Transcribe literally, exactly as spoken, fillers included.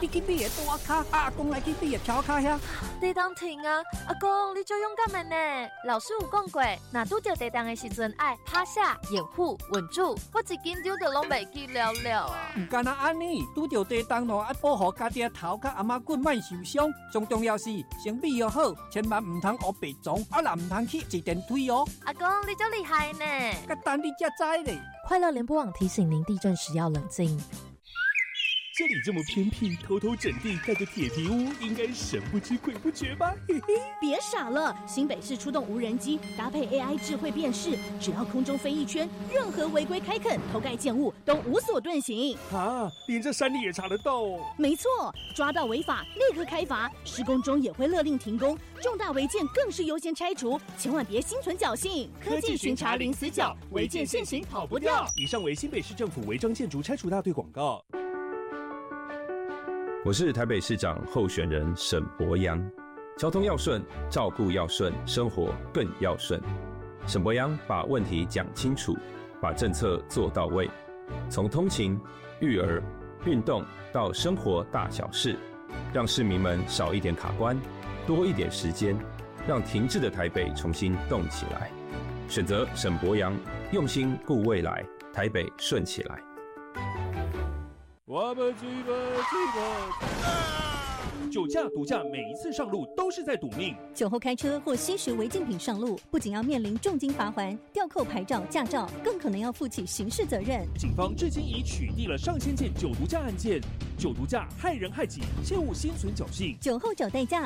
你去你的大卡，阿公来去你的桥卡遐。 地动停啊！阿公，你就勇敢的呢。老师有讲过，若拄着地动的时阵，爱趴下、掩护、稳住。我一紧张就拢袂记了了啊！ 唔干那安尼，拄着地动咯，爱保护家己的头甲阿妈骨莫受伤。最重要是先备要好，千万唔通学白撞，啊啦唔通去坐电梯哦。 阿公，你真厉害呢！ 甲等你才知咧。 快乐联播网提醒您，地震时要冷静。 这里这么偏僻，偷偷整地盖个铁皮屋，应该神不知鬼不觉吧？嘿嘿， 别傻了！新北市出动无人机，搭配 A I 智慧辨识，只要空中飞一圈，任何违规开垦、偷盖建物都无所遁形。 啊，连这山里也查得到哦！ 没错，抓到违法立刻开罚，施工中也会勒令停工，重大违建更是优先拆除，千万别心存侥幸。 科技巡查零死角，违建现行跑不掉。以上为新北市政府违章建筑拆除大队广告。 我是台北市长候选人沈伯洋，交通要顺，照顾要顺，生活更要顺。沈伯洋把问题讲清楚，把政策做到位，从通勤、育儿、运动到生活大小事，让市民们少一点卡关，多一点时间，让停滞的台北重新动起来。选择沈伯洋，用心顾未来，台北顺起来。 我们追吧追吧！酒驾、毒驾，每一次上路都是在赌命。 酒后开车或吸食违禁品上路，不仅要面临重金罚锾、吊扣牌照、驾照，更可能要负起刑事责任。 警方至今已取缔了上千件酒毒驾案件，酒毒驾害人害己，切勿心存侥幸。 酒后找代驾。